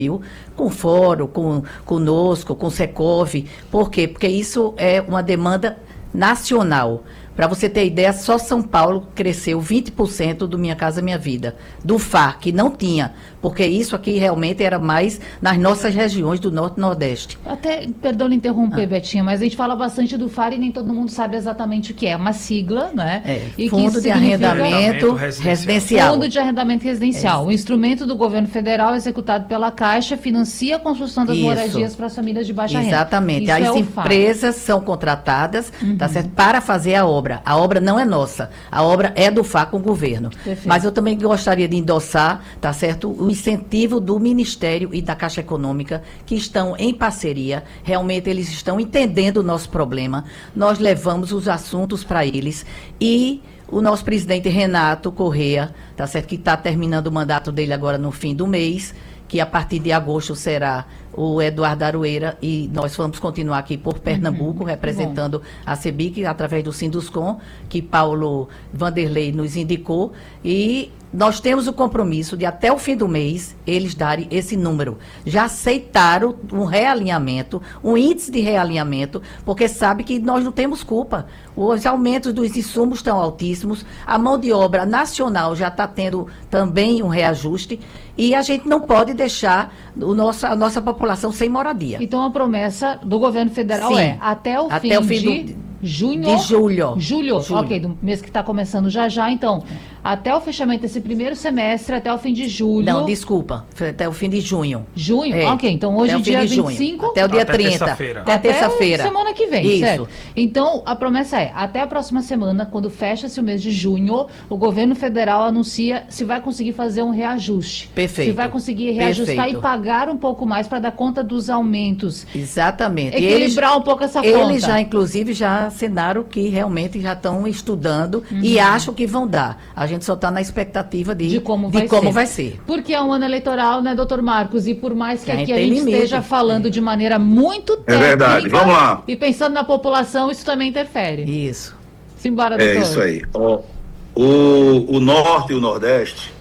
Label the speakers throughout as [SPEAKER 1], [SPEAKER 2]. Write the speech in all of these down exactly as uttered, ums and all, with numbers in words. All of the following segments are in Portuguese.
[SPEAKER 1] com o Fórum, com conosco, com o Secov. Por quê? Porque isso é uma demanda nacional. Para você ter ideia, só São Paulo cresceu vinte por cento do Minha Casa Minha Vida, do F A R, que não tinha, porque isso aqui realmente era mais nas nossas regiões do Norte e Nordeste.
[SPEAKER 2] Até, perdão interromper,
[SPEAKER 1] Ah.
[SPEAKER 2] Betinha, mas a gente fala bastante do F A R e nem todo mundo sabe exatamente o que é. É uma sigla, né?
[SPEAKER 1] É,
[SPEAKER 2] E
[SPEAKER 1] Fundo
[SPEAKER 2] que
[SPEAKER 1] de Arrendamento Residencial. residencial.
[SPEAKER 2] Fundo de Arrendamento Residencial.
[SPEAKER 1] É.
[SPEAKER 2] Um instrumento do governo federal executado pela Caixa financia a construção das
[SPEAKER 1] Isso.
[SPEAKER 2] moradias para as famílias de baixa renda.
[SPEAKER 1] Exatamente.
[SPEAKER 2] Isso
[SPEAKER 1] As
[SPEAKER 2] é o
[SPEAKER 1] empresas são contratadas,
[SPEAKER 2] Uhum.
[SPEAKER 1] tá certo, para fazer a obra. A obra não é nossa, a obra é do F A R com o governo.
[SPEAKER 2] Perfeito.
[SPEAKER 1] Mas eu também gostaria de endossar, tá certo, o incentivo do Ministério e da Caixa Econômica, que estão em parceria. Realmente eles estão entendendo o nosso problema. Nós levamos os assuntos para eles e o nosso presidente Renato Corrêa, tá certo, que está terminando o mandato dele agora no fim do mês, que a partir de agosto será o Eduardo Aroeira, e nós vamos continuar aqui por Pernambuco, uhum, representando bom. a CEBIC, através do Sinduscom, que Paulo Vanderlei nos indicou, e nós temos o compromisso de, até o fim do mês, eles darem esse número. Já aceitaram um realinhamento, um índice de realinhamento, porque sabe que nós não temos culpa. Os aumentos dos insumos estão altíssimos, a mão de obra nacional já está tendo também um reajuste, e a gente não pode deixar o nosso, a nossa população sem moradia.
[SPEAKER 2] Então, a promessa do governo federal Sim, é até o
[SPEAKER 1] até
[SPEAKER 2] fim,
[SPEAKER 1] o fim
[SPEAKER 2] de...
[SPEAKER 1] do...
[SPEAKER 2] Junho?
[SPEAKER 1] De julho.
[SPEAKER 2] julho.
[SPEAKER 1] Julho.
[SPEAKER 2] Ok, do mês que está começando já já, então, até o fechamento desse primeiro semestre, até o fim de julho.
[SPEAKER 1] Não, desculpa, até o fim de junho.
[SPEAKER 2] Junho?
[SPEAKER 1] É.
[SPEAKER 2] Ok, então hoje, dia vinte e cinco.
[SPEAKER 1] Até o dia
[SPEAKER 3] até
[SPEAKER 1] trinta.
[SPEAKER 3] Terça-feira.
[SPEAKER 1] Até terça-feira.
[SPEAKER 2] Semana que vem,
[SPEAKER 1] Isso.
[SPEAKER 2] certo? Então, a promessa é, até a próxima semana, quando fecha-se o mês de junho, o governo federal anuncia se vai conseguir fazer um reajuste.
[SPEAKER 1] Perfeito.
[SPEAKER 2] Se vai conseguir reajustar
[SPEAKER 1] Perfeito.
[SPEAKER 2] e pagar um pouco mais para dar conta dos aumentos.
[SPEAKER 1] Exatamente.
[SPEAKER 2] Equilibrar eles, um pouco essa conta.
[SPEAKER 1] Eles já, inclusive, já assinaram que realmente já estão estudando uhum. e acham que vão dar. A gente só está na expectativa de,
[SPEAKER 2] de como,
[SPEAKER 1] de
[SPEAKER 2] vai,
[SPEAKER 1] como
[SPEAKER 2] ser.
[SPEAKER 1] vai ser.
[SPEAKER 2] Porque é um ano eleitoral, né, doutor Marcos? E por mais que
[SPEAKER 1] a
[SPEAKER 2] aqui a gente
[SPEAKER 1] limite.
[SPEAKER 2] esteja falando de maneira muito técnica...
[SPEAKER 4] É verdade, vamos lá.
[SPEAKER 2] E pensando na população, isso também interfere.
[SPEAKER 1] Isso.
[SPEAKER 2] Simbora, doutor.
[SPEAKER 4] É isso aí. O, o, o Norte e o Nordeste,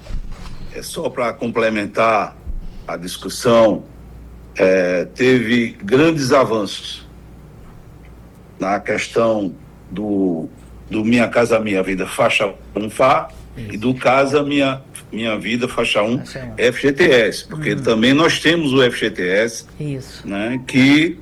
[SPEAKER 4] é só para complementar a discussão, é, teve grandes avanços na questão do, do Minha Casa Minha Vida faixa um F A R e do Casa Minha, Minha Vida faixa um F G T S, porque uhum. também nós temos o F G T S,
[SPEAKER 1] Isso.
[SPEAKER 4] Né, que,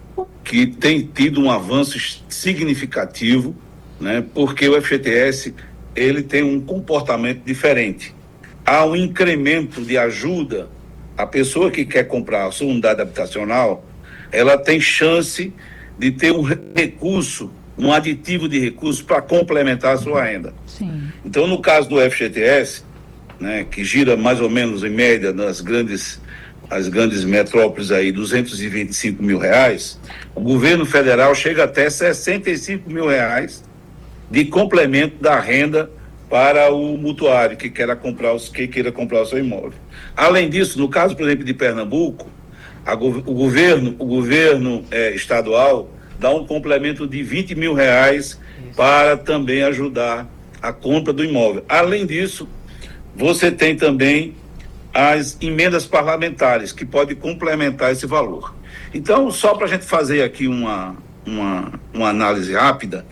[SPEAKER 4] que tem tido um avanço significativo, né, porque o F G T S ele tem um comportamento diferente. Há um incremento de ajuda. A pessoa que quer comprar a sua unidade habitacional, ela tem chance de ter um recurso, um aditivo de recurso para complementar a sua renda.
[SPEAKER 2] Sim.
[SPEAKER 4] Então, no caso do F G T S, né, que gira mais ou menos em média nas grandes, as grandes metrópoles aí, duzentos e vinte e cinco mil reais, o governo federal chega até sessenta e cinco mil reais de complemento da renda para o mutuário que queira comprar, os, que queira comprar o seu imóvel. Além disso, no caso, por exemplo, de Pernambuco, a, o governo, o governo é, estadual dá um complemento de vinte mil reais Isso. para também ajudar a compra do imóvel. Além disso, você tem também as emendas parlamentares, que podem complementar esse valor. Então, só para a gente fazer aqui uma, uma, uma análise rápida,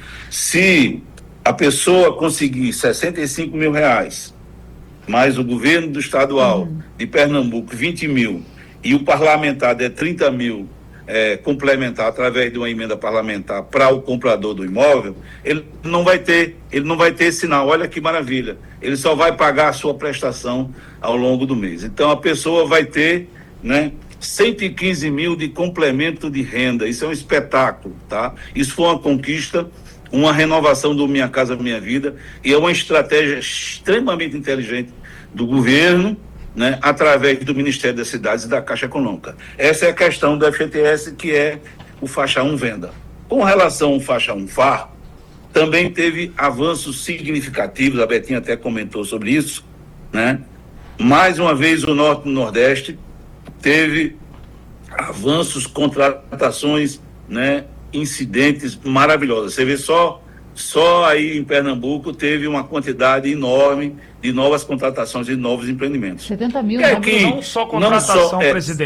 [SPEAKER 4] se a pessoa conseguir sessenta e cinco mil reais, mais o governo do estadual uhum. de Pernambuco, vinte mil, e o parlamentar der trinta mil, É, complementar através de uma emenda parlamentar para o comprador do imóvel, ele não vai ter, ele não vai ter sinal. Olha que maravilha, ele só vai pagar a sua prestação ao longo do mês. Então a pessoa vai ter, né, cento e quinze mil de complemento de renda. Isso é um espetáculo, tá? Isso foi uma conquista, uma renovação do Minha Casa Minha Vida, e é uma estratégia extremamente inteligente do governo, né, através do Ministério das Cidades e da Caixa Econômica. Essa é a questão do F G T S, que é o faixa um venda. Com relação ao faixa um F A R, também teve avanços significativos, a Betinha até comentou sobre isso, né? Mais uma vez o Norte e o Nordeste teve avanços, contratações, né, incidentes maravilhosos. Você vê só Só aí em Pernambuco teve uma quantidade enorme de novas contratações e novos empreendimentos.
[SPEAKER 2] setenta mil,
[SPEAKER 4] é
[SPEAKER 2] né?
[SPEAKER 3] Não só contratação,
[SPEAKER 4] não só, é,
[SPEAKER 3] presidente.